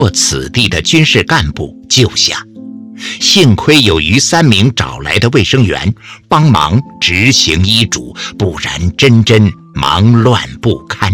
或此地的军事干部救下。幸亏有于三明找来的卫生员帮忙执行医嘱，不然真忙乱不堪。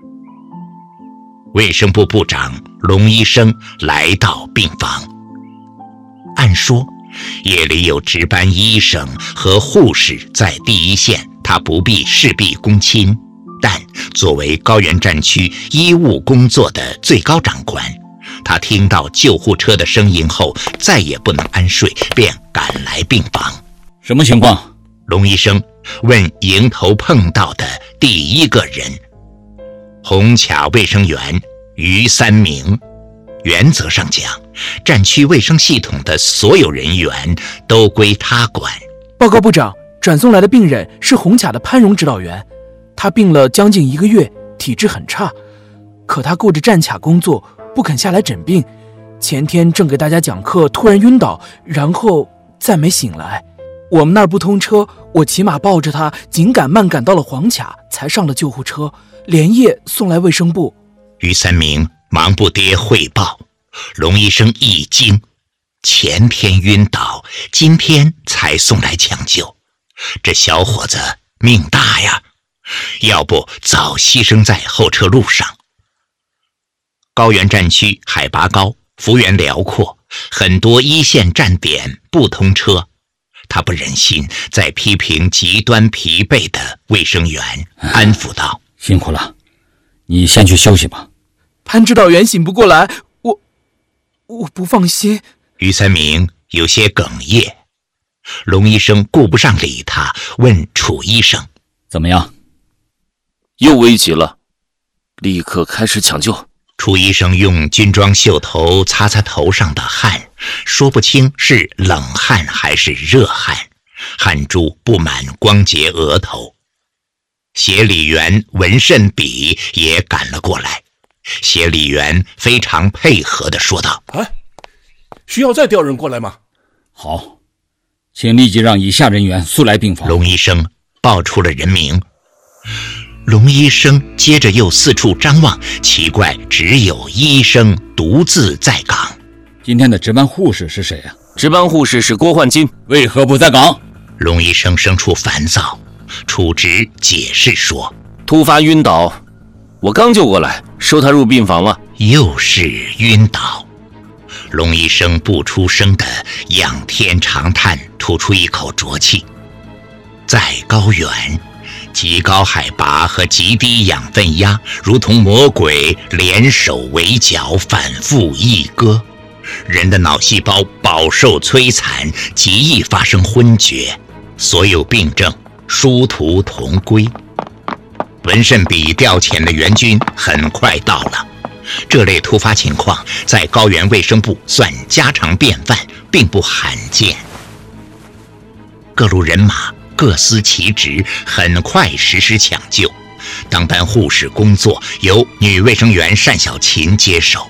卫生部部长龙医生来到病房。按说夜里有值班医生和护士在第一线，他不必事必躬亲，但作为高原战区医务工作的最高长官，他听到救护车的声音后再也不能安睡，便赶来病房。 什么情况？ 龙医生问迎头碰到的第一个人。红卡卫生员于三明。原则上讲，战区卫生系统的所有人员都归他管。 报告部长，转送来的病人是红卡的潘荣指导员，他病了将近1个月，体质很差，可他顾着战卡工作，不肯下来诊病。前天正给大家讲课，突然晕倒，然后再没醒来。我们那儿不通车，我骑马抱着他紧赶慢赶到了黄卡，才上了救护车，连夜送来卫生部。 于三明忙不迭汇报。龙医生一惊，前天晕倒，今天才送来抢救，这小伙子命大呀，要不早牺牲在候车路上。高原战区海拔高，幅员辽阔，很多一线站点不通车，他不忍心再批评极端疲惫的卫生员，安抚道： 辛苦了，你先去休息吧。 潘指导员醒不过来，我不放心。 于三明有些哽咽。龙医生顾不上理他，问楚医生： 怎么样？ 又危急了，立刻开始抢救。 楚医生用军装袖头擦擦头上的汗，说不清是冷汗还是热汗，汗珠布满光洁额头。协理员文慎比也赶了过来。协理员非常配合地说道： 需要再调人过来吗？ 好，请立即让以下人员速来病房。 龙医生报出了人名。龙医生接着又四处张望，奇怪，只有医生独自在岗。 今天的值班护士是谁啊？ 值班护士是郭焕金。 为何不在岗？ 龙医生生出烦躁。楚直解释说： 突发晕倒，我刚救过来，收他入病房了。 又是晕倒。龙医生不出声的仰天长叹，吐出一口浊气。在高原，极高海拔和极低养分压如同魔鬼联手围剿，反复一割，人的脑细胞饱受摧残，极易发生昏厥，所有病症殊途同归。文慎比调遣的援军很快到了，这类突发情况在高原卫生部算家常便饭，并不罕见。各路人马各司其职，很快实施抢救。当班护士工作由女卫生员单小琴接手。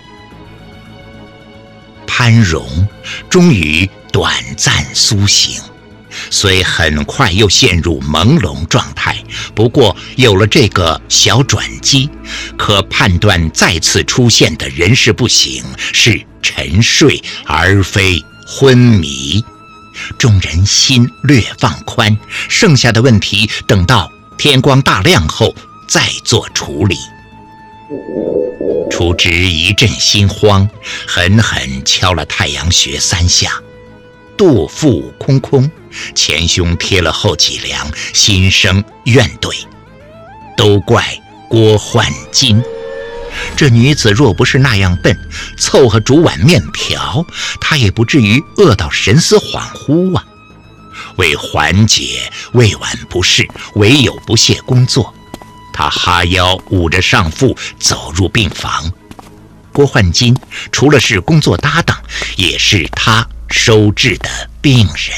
潘荣终于短暂苏醒，虽很快又陷入朦胧状态，不过有了这个小转机，可判断再次出现的人事不省是沉睡而非昏迷。众人心略放宽，剩下的问题等到天光大亮后再做处理。楚直一阵心慌，狠狠敲了太阳穴3下，肚腹空空，前胸贴了后脊梁，心生怨怼。都怪郭焕金，这女子若不是那样笨，凑合煮碗面条，她也不至于饿到神思恍惚啊。为缓解未晚不适，唯有不懈工作。他哈腰捂着上腹走入病房。郭焕金除了是工作搭档，也是他收治的病人。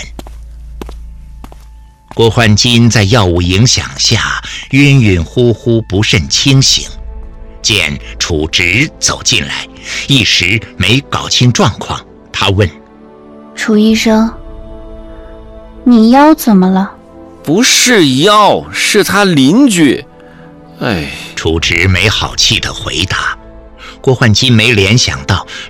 郭焕金在药物影响下晕晕乎乎，不甚清醒，见楚直走进来，一时没搞清状况。他问： 楚医生，你腰怎么了？ 不是腰，是他邻居。 楚直没好气地回答： 郭焕基没联想到